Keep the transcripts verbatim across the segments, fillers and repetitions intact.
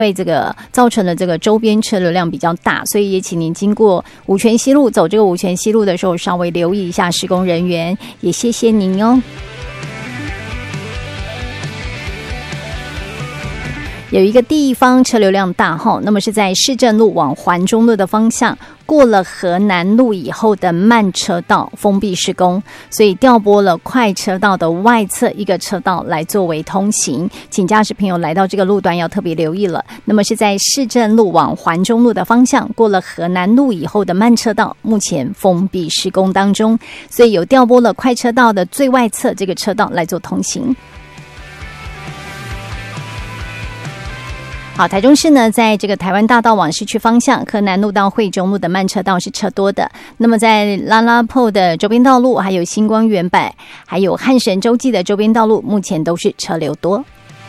因为这个造成了这个周边车流量比较大，所以也请您经过五权西路走这个五权西路的时候，稍微留意一下施工人员，也谢谢您哦。有一个地方车流量大哈，那么是在市政路往环中路的方向，过了河南路以后的慢车道封闭施工，所以调拨了快车道的外侧一个车道来作为通行，请驾驶朋友来到这个路段要特别留意了。那么是在市政路往环中路的方向，过了河南路以后的慢车道目前封闭施工当中，所以有调拨了快车道的最外侧这个车道来做通行。好，台中市呢，在这个台湾大道往市区方向，河南路到惠中路的慢车道是车多的。那么在拉拉坡的周边道路，还有星光园柏，还有汉神洲际的周边道路，目前都是车流多。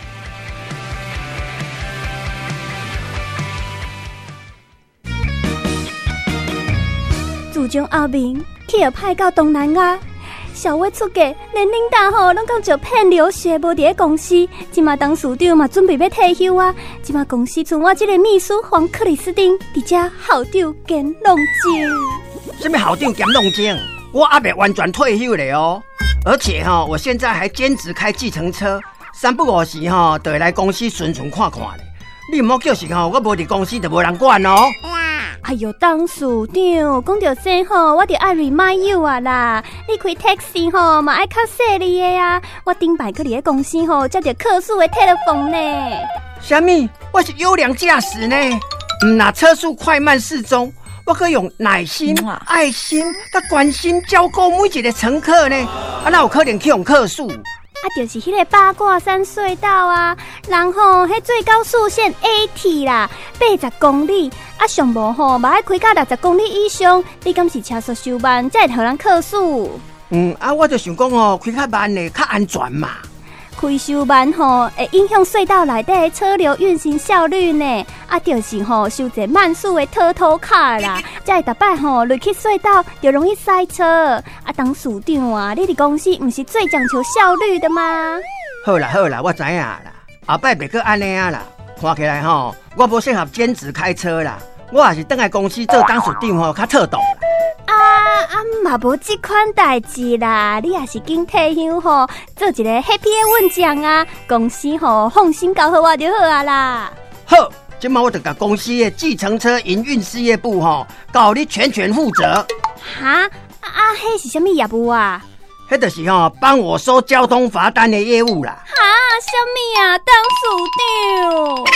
自从后面去派到东南亚。小薇出嫁，连领导吼拢讲就骗流血，无伫咧公司。今嘛当署长嘛准备要退休啊，今嘛公司剩我这个秘书黄克里斯汀，伫遮校长兼弄精。 什么校长兼弄精？我还没完全退休了哦，而且哈、哦，我现在还兼职开计程车，三不五时哈、哦，就会来公司巡巡看看咧。你唔好叫是吼，我无伫公司就无人管哦。 哎呦，董事长，讲到这吼，我就爱 remind you 啊啦！你开 taxi 吼，嘛爱较细利的啊。我顶摆去你的公司吼，接到客诉的 telephone 呢。 什么？我是优良驾驶呢？唔拿车速快慢适中，我可以用耐心、爱心、甲关心照顾每一个乘客呢。啊，哪有可能去用客诉？ 啊，就是迄个八卦山隧道啊，然后迄最高速限 eighty 啦，八十公里，啊上无吼，嘛爱开到六十公里以上，你敢是车速收慢，才会互人客诉？ 嗯，啊，我就想讲吼，开较慢的较安全嘛。 开收慢吼，会影响隧道内底车流运行效率呢。啊，就是吼收一慢速的拖拖卡啦，才会逐摆吼入去隧道就容易塞车。啊，当署长啊，你伫公司唔是最讲求效率的吗？ 好啦好啦，我知影啦，后摆别个安尼啊啦。看起来吼，我无适合兼职开车啦，我也是等来公司做当署长吼，较妥当。 啊啊，嘛无这款代志啦！你也是紧退休吼，做一个 happy 的稳将啊！公司吼放心交给我就好啊啦。 好，今嘛我就甲公司的计程车营运事业部吼，交你全权负责。 哈啊啊，迄是什么业务啊？ 迄就是吼帮我收交通罚单的业务啦。 哈，什么啊？当署长。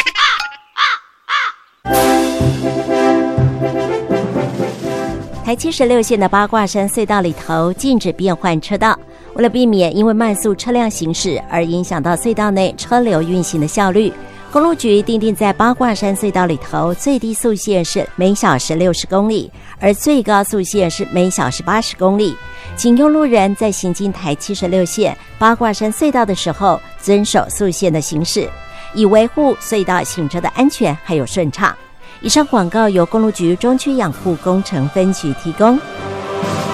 台七十六线的八卦山隧道里头禁止变换车道，为了避免因为慢速车辆行驶而影响到隧道内车流运行的效率，公路局订定在八卦山隧道里头最低速限是每小时六十公里，而最高速限是每小时八十公里。请用路人在行经台七十六线八卦山隧道的时候遵守速限的行驶，以维护隧道行车的安全还有顺畅。以上广告由公路局中区养护工程分局提供。